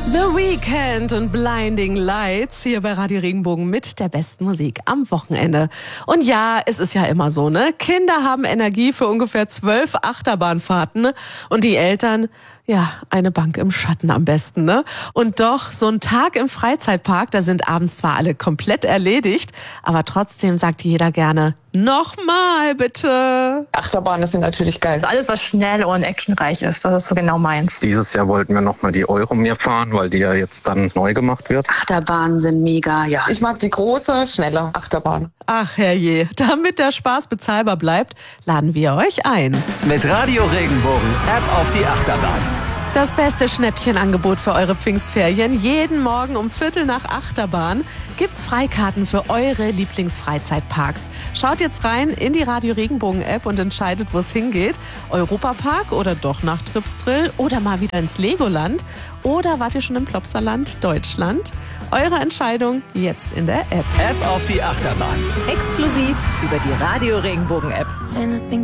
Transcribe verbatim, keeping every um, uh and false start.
The Weeknd und Blinding Lights hier bei Radio Regenbogen mit der besten Musik am Wochenende. Und ja, es ist ja immer so, ne? Kinder haben Energie für ungefähr zwölf Achterbahnfahrten und die Eltern, ja, eine Bank im Schatten am besten, ne? Und doch, so ein Tag im Freizeitpark, da sind abends zwar alle komplett erledigt, aber trotzdem sagt jeder gerne, nochmal bitte. Achterbahnen sind natürlich geil. Alles, was schnell und actionreich ist, das ist so genau meins. Dieses Jahr wollten wir nochmal die Euromir fahren, weil die ja jetzt dann neu gemacht wird. Achterbahnen sind mega, ja. Ich mag die große, schnelle Achterbahn. Ach herrje, damit der Spaß bezahlbar bleibt, laden wir euch ein. Mit Radio Regenbogen App auf die Achterbahn. Das beste Schnäppchenangebot für eure Pfingstferien. Jeden Morgen um Viertel nach Achterbahn gibt's Freikarten für eure Lieblingsfreizeitparks. Schaut jetzt rein in die Radio Regenbogen App und entscheidet, wo es hingeht. Europapark oder doch nach Tripsdrill oder mal wieder ins Legoland oder wart ihr schon im Plopsaland Deutschland? Eure Entscheidung jetzt in der App. App auf die Achterbahn. Exklusiv über die Radio Regenbogen App.